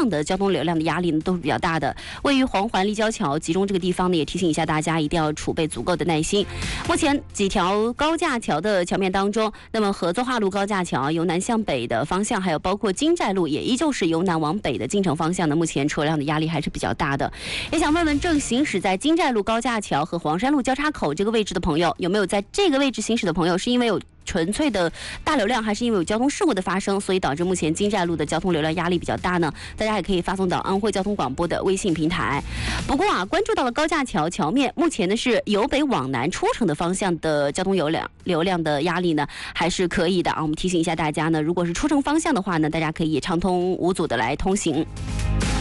向的交通流量的压力呢都是比较大的。位于黄环立交桥集中这个地方呢，也提醒一下大家一定要储备足够的耐心。目前几条高架桥的桥面当中，那么合作化路高架桥由南向北的方向，还有包括金寨路也依旧是由南往北的进城方向呢，目前车辆的压力还是比较大的。也想问问正行驶在金寨路高架桥和黄山路交叉口这个位置的朋友，有没有在这个位置行驶的朋友是因为有纯粹的大流量，还是因为有交通事故的发生，所以导致目前金寨路的交通流量压力比较大呢？大家也可以发送到安徽交通广播的微信平台。不过啊，关注到了高架桥桥面，目前呢是由北往南出城的方向的交通流量的压力呢还是可以的啊。我们提醒一下大家呢，如果是出城方向的话呢，大家可以畅通无阻的来通行。